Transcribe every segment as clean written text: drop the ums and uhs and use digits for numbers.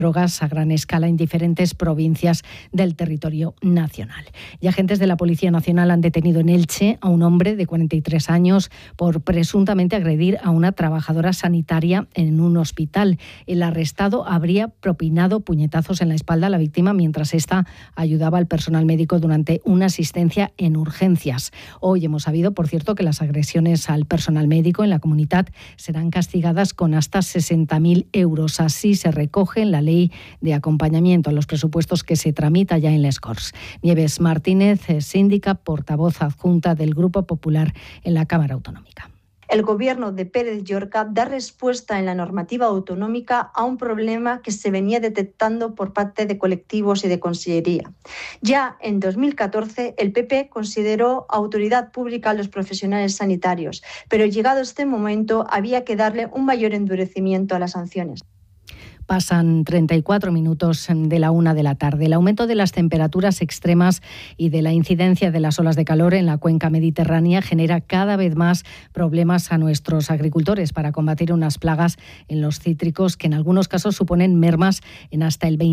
drogas a gran escala en diferentes provincias del territorio nacional. Y agentes de la Policía Nacional han detenido en Elche a un hombre de 43 años por presuntamente agredir a una trabajadora sanitaria en un hospital. El arrestado habría propinado puñetazos en la espalda a la víctima mientras ésta ayudaba al personal médico durante una asistencia en urgencias. Hoy hemos sabido, por cierto, que las agresiones al personal médico en la comunidad serán castigadas con hasta 60.000 euros. Así se recoge en la ley de acompañamiento a los presupuestos que se tramita ya en les Corts. Nieves Martínez, síndica, portavoz adjunta del Grupo Popular en la Cámara Autonómica. El Gobierno de Pérez Llorca da respuesta en la normativa autonómica a un problema que se venía detectando por parte de colectivos y de Consellería. Ya en 2014, el PP consideró autoridad pública a los profesionales sanitarios, pero llegado este momento había que darle un mayor endurecimiento a las sanciones. Pasan 34 minutos de la 1 de la tarde. El aumento de las temperaturas extremas y de la incidencia de las olas de calor en la cuenca mediterránea genera cada vez más problemas a nuestros agricultores para combatir unas plagas en los cítricos que en algunos casos suponen mermas en hasta el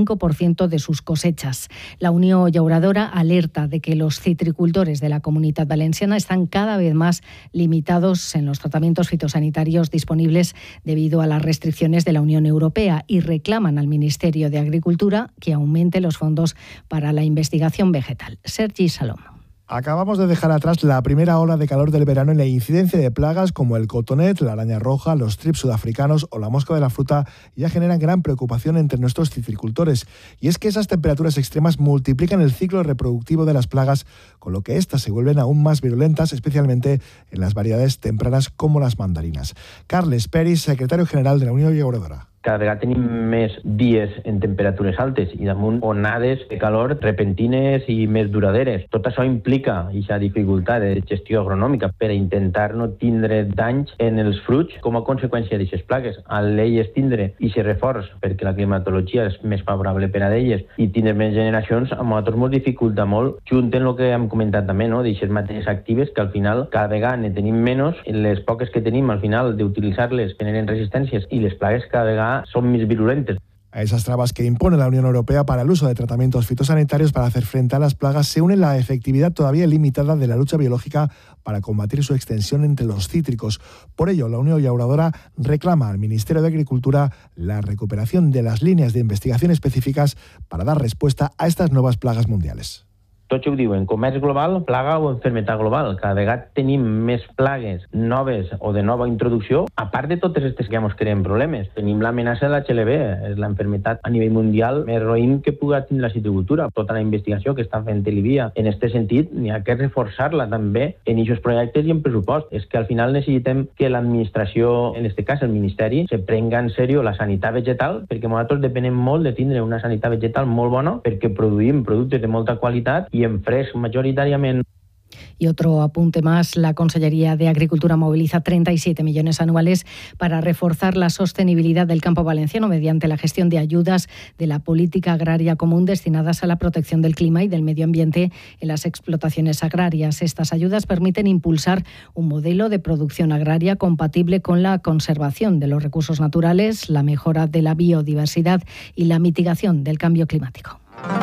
25% de sus cosechas. La Unión Llauradora alerta de que los citricultores de la Comunitat Valenciana están cada vez más limitados en los tratamientos fitosanitarios disponibles debido a las restricciones de la Unión Europea y reclaman al Ministerio de Agricultura que aumente los fondos para la investigación vegetal. Sergi Salom. Acabamos de dejar atrás la primera ola de calor del verano y la incidencia de plagas como el cotonet, la araña roja, los trips sudafricanos o la mosca de la fruta ya generan gran preocupación entre nuestros citricultores. Y es que esas temperaturas extremas multiplican el ciclo reproductivo de las plagas, con lo que éstas se vuelven aún más virulentas, especialmente en las variedades tempranas como las mandarinas. Carles Peris, secretario general de la Unión Llauradora. Cada vegada tenim més dies en temperatures altes i damunt onades de calor repentines i més duraderes. Tot això implica aquesta dificultat de gestió agronòmica per a intentar no tindre danys en els fruits com a conseqüència d'aquestes plagues. Al elles tindre aquest reforç perquè la climatologia és més favorable per a elles i tindre més generacions, a nosaltres ens dificulta molt, junt amb el que hem comentat també, no? D'aquestes matèries actives que al final cada vegada ne tenim menys, les poques que tenim al final d'utilitzar-les generen resistències i les plagues cada vegada son más virulentes. A esas trabas que impone la Unión Europea para el uso de tratamientos fitosanitarios para hacer frente a las plagas se une la efectividad todavía limitada de la lucha biológica para combatir su extensión entre los cítricos. Por ello, la Unión Llauradora reclama al Ministerio de Agricultura la recuperación de las líneas de investigación específicas para dar respuesta a estas nuevas plagas mundiales. Tots ho diuen, comerç global, plaga o enfermetat global. Cada vegada tenim més plagues noves o de nova introducció, a part de totes aquestes que ja ens creen problemes. Tenim l'amenaça de la HLV, és l'enfermetat a nivell mundial més roïn que pugui tenir la citricultura. Tota la investigació que està fent l'IVIA en aquest sentit, n'hi ha que reforçar-la també en aquests projectes i en pressupost. És que al final necessitem que l'administració, en aquest cas el Ministeri, se prenga en sèrio la sanitat vegetal, perquè nosaltres depenem molt de tindre una sanitat vegetal molt bona, perquè produïm productes de molta qualitat i en fresc majoritàriament. Y otro apunte más, la Consellería de Agricultura moviliza 37 millones anuales para reforzar la sostenibilidad del campo valenciano mediante la gestión de ayudas de la política agraria común destinadas a la protección del clima y del medio ambiente en las explotaciones agrarias. Estas ayudas permiten impulsar un modelo de producción agraria compatible con la conservación de los recursos naturales, la mejora de la biodiversidad y la mitigación del cambio climático.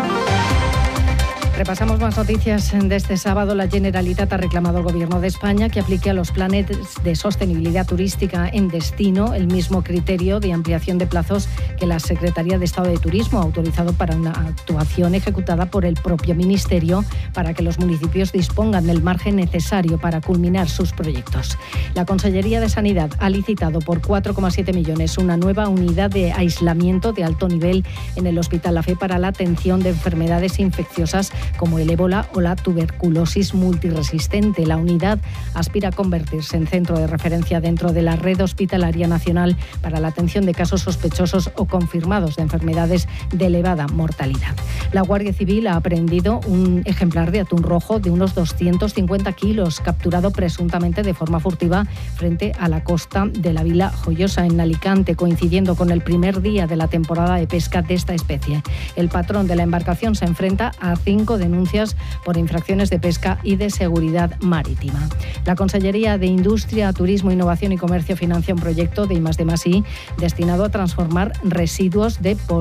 Repasamos más noticias de este sábado. La Generalitat ha reclamado al Gobierno de España que aplique a los planes de sostenibilidad turística en destino el mismo criterio de ampliación de plazos que la Secretaría de Estado de Turismo ha autorizado para una actuación ejecutada por el propio Ministerio para que los municipios dispongan del margen necesario para culminar sus proyectos. La Consellería de Sanidad ha licitado por 4,7 millones una nueva unidad de aislamiento de alto nivel en el Hospital La Fe para la atención de enfermedades infecciosas como el ébola o la tuberculosis multiresistente. La unidad aspira a convertirse en centro de referencia dentro de la red hospitalaria nacional para la atención de casos sospechosos o confirmados de enfermedades de elevada mortalidad. La Guardia Civil ha aprehendido un ejemplar de atún rojo de unos 250 kilos, capturado presuntamente de forma furtiva frente a la costa de la Vila Joyosa en Alicante, coincidiendo con el primer día de la temporada de pesca de esta especie. El patrón de la embarcación se enfrenta a 5 denuncias por infracciones de pesca y de seguridad marítima. La Consellería de Industria, Turismo, Innovación y Comercio financia un proyecto de I+D+I destinado a transformar residuos de